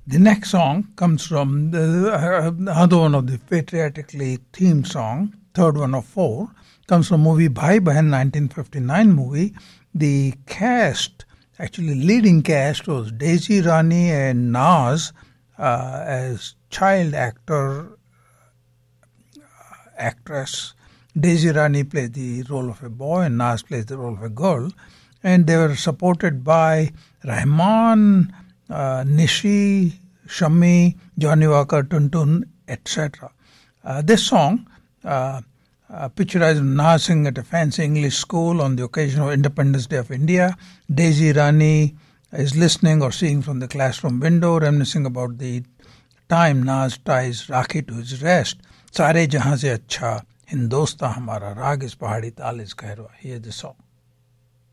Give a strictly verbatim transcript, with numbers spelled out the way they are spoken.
The next song comes from the uh, other one of the patriotically themed song, third one of four, comes from movie Bhai Bahan, nineteen fifty-nine movie. The cast, actually leading cast, was Daisy Rani and Naz uh, as child actor, uh, actress. Daisy Rani plays the role of a boy and Naz plays the role of a girl. And they were supported by Rahman, uh, Nishi, Shami, Johnny Walker, Tuntun, et cetera. Uh, this song uh, uh, picturized Naz singing at a fancy English school on the occasion of Independence Day of India. Daisy Rani is listening or seeing from the classroom window, reminiscing about the time Naz ties Rakhi to his rest. Sare jahan se acha, Hindostan hamara, Rag is pahadi, tal is kairwa. Here's the song.